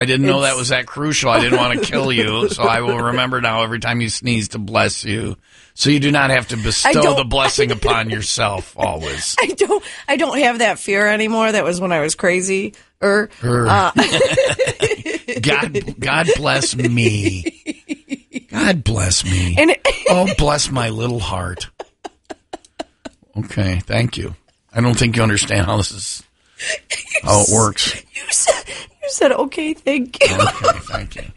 I didn't know that was that crucial. I didn't want to kill you, so I will remember now every time you sneeze to bless you. So you do not have to bestow the blessing upon yourself always. I don't have that fear anymore. That was when I was crazy. God bless me. God bless me. Oh, bless my little heart. Okay, thank you. I don't think you understand how it works. You said okay, thank you. Okay, thank you.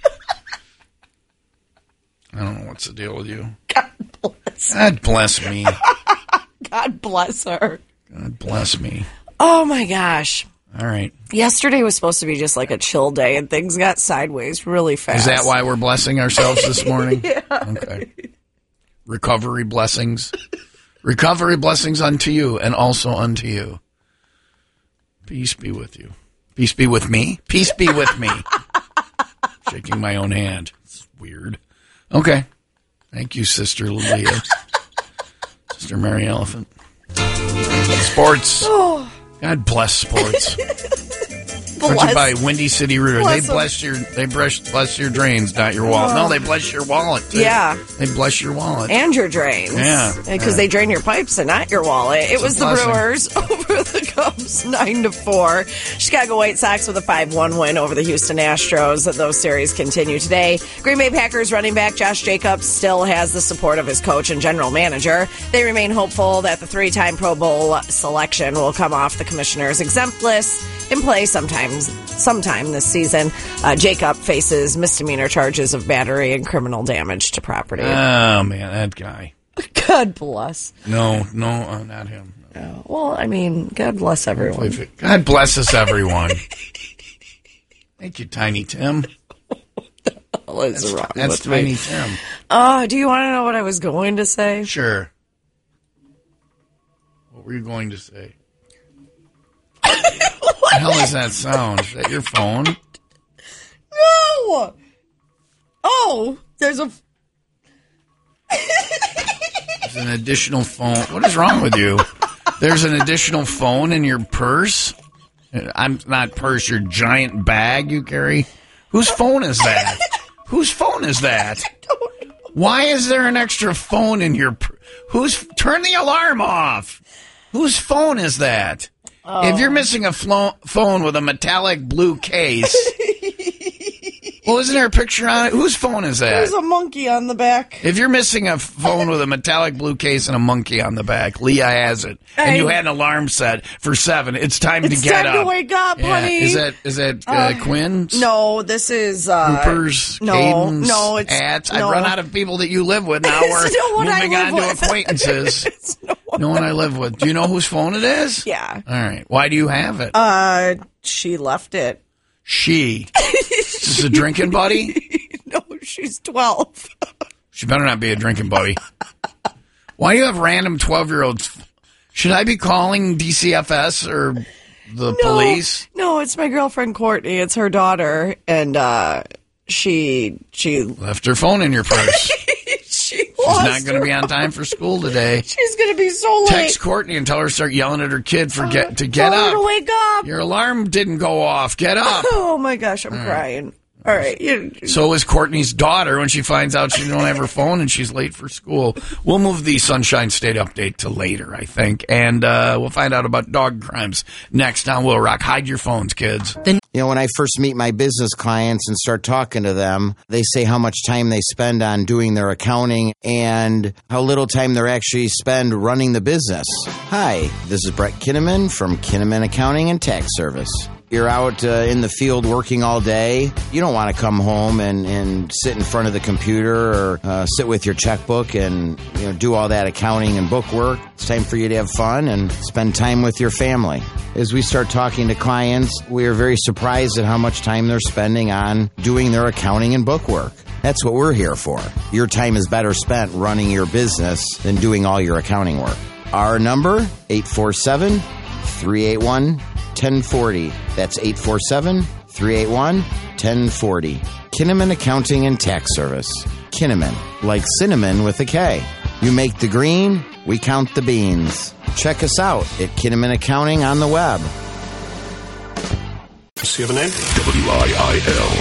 I don't know what's the deal with you. God bless. God bless me. God bless her. God bless me. Oh my gosh. All right. Yesterday was supposed to be just like a chill day, and things got sideways really fast. Is that why we're blessing ourselves this morning? Yeah. Okay. Recovery blessings. Recovery blessings unto you and also unto you. Peace be with you. Peace be with me. Peace be with me. Shaking my own hand. It's weird. Okay. Thank you, Sister Leah. Sister Mary Elephant. Sports. God bless sports. Brought you by Windy City Rooter. They bless your drains, not your wallet. No, they bless your wallet too. Yeah. They bless your wallet. And your drains. Yeah. Because they drain your pipes and not your wallet. It was the Brewers over the Cubs 9-4. Chicago White Sox with a 5-1 win over the Houston Astros. Those series continue today. Green Bay Packers running back Josh Jacobs still has the support of his coach and general manager. They remain hopeful that the 3-time Pro Bowl selection will come off the commissioner's exempt list in play sometime this season. Jacob faces misdemeanor charges of battery and criminal damage to property. Oh, man, that guy. God bless. No, not him. No. Well, I mean, God bless everyone. God bless us, everyone. Thank you, Tiny Tim. That's Tiny Tim. Do you want to know what I was going to say? Sure. What were you going to say? What the hell is that sound? Is that your phone? No! Oh, there's an additional phone. What is wrong with you? There's an additional phone in your purse? I'm not purse, your giant bag you carry? Whose phone is that? Whose phone is that? I don't know. Why is there an extra phone in your turn the alarm off. Whose phone is that? Oh. If you're missing a phone with a metallic blue case, well, isn't there a picture on it? Whose phone is that? There's a monkey on the back. If you're missing a phone with a metallic blue case and a monkey on the back, Leah has it, and you had an alarm set for 7. It's time to get up. It's time to wake up, honey. Is that Quinn's? No, this is Cooper's. Caden's. No, it's Ads. I've run out of people that you live with. Now we're moving on to acquaintances. No one I live with. Do you know whose phone it is? Yeah. All right. Why do you have it? She left it. She? Is this a drinking buddy? No, she's 12. She better not be a drinking buddy. Why do you have random 12-year-olds? Should I be calling DCFS or the police? No, it's my girlfriend Courtney. It's her daughter, and she left her phone in your purse. She's not going to be on time for school today. She's going to be so late. Text Courtney and tell her to start yelling at her kid to get up. Tell her to wake up. Your alarm didn't go off. Get up. Oh, my gosh. I'm crying. All right. So is Courtney's daughter when she finds out she don't have her phone and she's late for school. We'll move the Sunshine State update to later, I think. And we'll find out about dog crimes next on Will Rock. Hide your phones, kids. When I first meet my business clients and start talking to them, they say how much time they spend on doing their accounting and how little time they actually spend running the business. Hi, this is Brett Kinnaman from Kinnaman Accounting and Tax Service. You're out in the field working all day. You don't want to come home and sit in front of the computer or sit with your checkbook and do all that accounting and book work. It's time for you to have fun and spend time with your family. As we start talking to clients, we are very surprised at how much time they're spending on doing their accounting and book work. That's what we're here for. Your time is better spent running your business than doing all your accounting work. Our number, 847-381-1040. That's 847-381-1040. Kinnaman Accounting and Tax Service. Kinnaman, like cinnamon with a K. You make the green, we count the beans. Check us out at Kinnaman Accounting on the web. Do you have a name? WIIL